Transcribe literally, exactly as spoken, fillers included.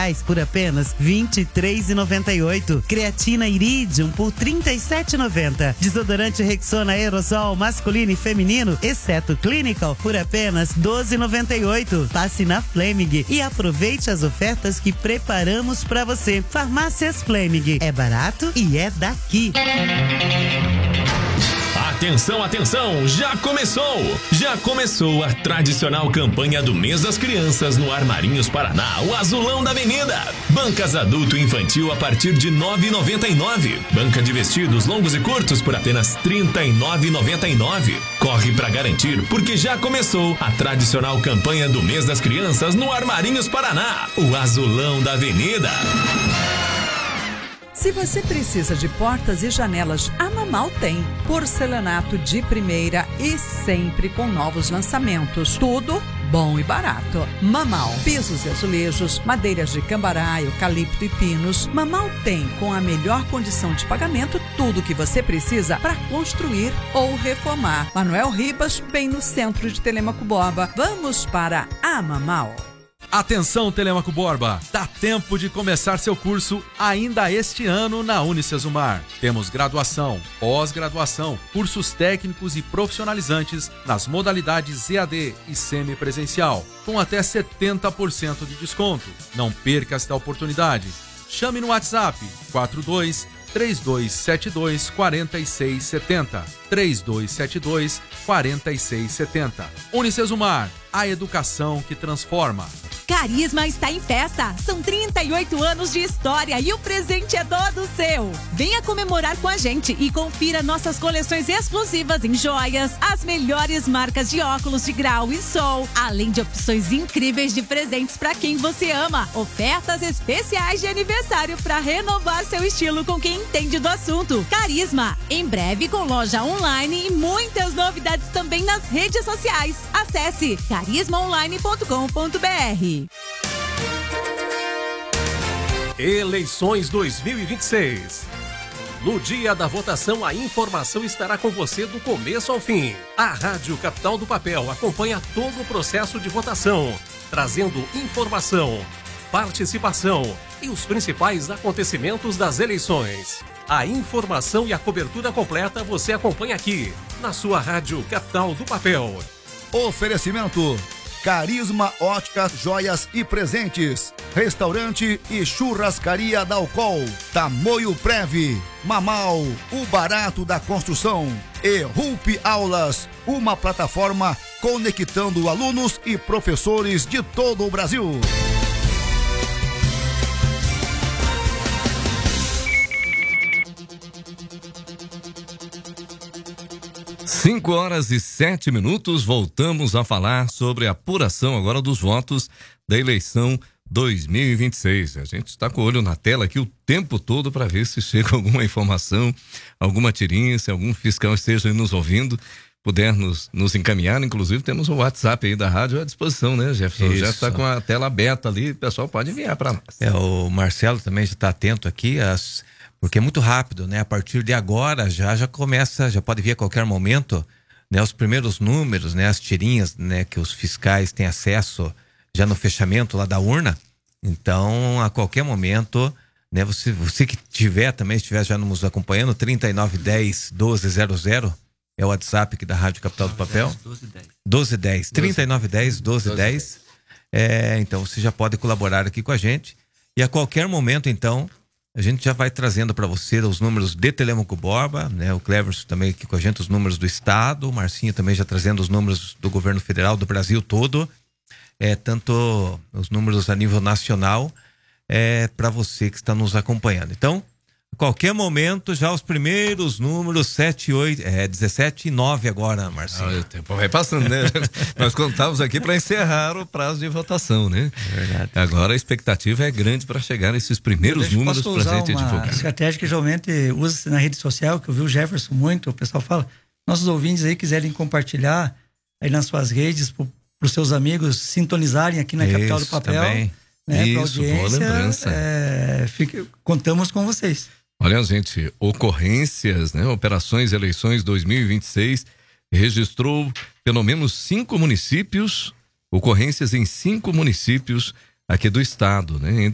por apenas vinte e três reais e noventa e oito centavos. Creatina Iridium por trinta e sete reais e noventa centavos. Desodorante Rexona Aerosol masculino e feminino, exceto Clinical, por apenas doze reais e noventa e oito centavos. Passe na Fleming e aproveite as ofertas que preparamos para você. Farmácias Fleming, é barato e é daqui. Atenção, atenção, já começou! Já começou a tradicional campanha do Mês das Crianças no Armarinhos Paraná, o Azulão da Avenida. Bancas adulto e infantil a partir de nove reais e noventa e nove centavos. Banca de vestidos longos e curtos por apenas trinta e nove reais e noventa e nove centavos. Corre pra garantir, porque já começou a tradicional campanha do Mês das Crianças no Armarinhos Paraná, o Azulão da Avenida. Se você precisa de portas e janelas, a Mamal tem. Porcelanato de primeira e sempre com novos lançamentos. Tudo bom e barato. Mamal, pisos e azulejos, madeiras de cambará, eucalipto e pinos. Mamal tem, com a melhor condição de pagamento, tudo o que você precisa para construir ou reformar. Manuel Ribas, bem no centro de Telêmaco Borba. Vamos para a Mamal. Atenção, Telêmaco Borba, dá tempo de começar seu curso ainda este ano na Unicesumar. Temos graduação, pós-graduação, cursos técnicos e profissionalizantes nas modalidades E A D e semipresencial, com até setenta por cento de desconto. Não perca esta oportunidade. Chame no WhatsApp quatro dois três dois sete dois quatro seis sete zero, três dois sete dois quatro seis sete zero. Unicesumar, a educação que transforma. Carisma está em festa. São trinta e oito anos de história e o presente é todo seu. Venha comemorar com a gente e confira nossas coleções exclusivas em joias, as melhores marcas de óculos de grau e sol, além de opções incríveis de presentes para quem você ama. Ofertas especiais de aniversário para renovar seu estilo com quem entende do assunto. Carisma, em breve com loja online e muitas novidades também nas redes sociais. Acesse carisma online ponto com ponto br. Eleições dois mil e vinte e seis. No dia da votação, a informação estará com você do começo ao fim. A Rádio Capital do Papel acompanha todo o processo de votação, trazendo informação, participação e os principais acontecimentos das eleições. A informação e a cobertura completa você acompanha aqui, na sua Rádio Capital do Papel. Oferecimento: Carisma Óticas, Joias e Presentes, Restaurante e Churrascaria Dalcol, Tamoio Prev, Mamal, o barato da construção e Rulp Aulas, uma plataforma conectando alunos e professores de todo o Brasil. Cinco horas e sete minutos, voltamos a falar sobre a apuração agora dos votos da eleição dois mil e vinte e seis. A gente está com o olho na tela aqui o tempo todo para ver se chega alguma informação, alguma tirinha, se algum fiscal esteja nos ouvindo, puder nos, nos encaminhar. Inclusive temos o WhatsApp aí da rádio à disposição, né, Jefferson? Já está com a tela aberta ali, o pessoal pode enviar para nós. É, o Marcelo também já está atento aqui, as... porque é muito rápido, né? A partir de agora já já começa, já pode vir a qualquer momento, né? Os primeiros números, né? As tirinhas, né? Que os fiscais têm acesso já no fechamento lá da urna. Então, a qualquer momento, né? Você, você que tiver também, estiver já nos acompanhando, trinta e nove dez doze zero zero é o WhatsApp aqui da Rádio Capital do Papel. doze dez doze dez trinta e nove dez doze dez É, então você já pode colaborar aqui com a gente. E a qualquer momento, então, a gente já vai trazendo para você os números de Telêmaco Borba, né? O Cleverson também aqui com a gente, os números do estado, o Marcinho também já trazendo os números do governo federal, do Brasil todo, é, tanto os números a nível nacional, é, para você que está nos acompanhando. Então, a qualquer momento, já os primeiros números, sete, oito, é, dezessete e nove agora, Marcinho. Ah, o tempo vai passando, né? Nós contávamos aqui para encerrar o prazo de votação, né? É verdade. Agora a expectativa é grande para chegar nesses primeiros Deixa, números para a gente divulgar. Uma estratégia que geralmente usa na rede social, que eu vi o Jefferson muito, o pessoal fala, nossos ouvintes aí quiserem compartilhar aí nas suas redes, para os seus amigos sintonizarem aqui na Isso, Capital do Papel. Também. Né, Isso, audiência, boa lembrança. É, fique, contamos com vocês. Olha, gente, ocorrências, né? Operações Eleições dois mil e vinte e seis registrou pelo menos cinco municípios, ocorrências em cinco municípios aqui do estado, né? Entre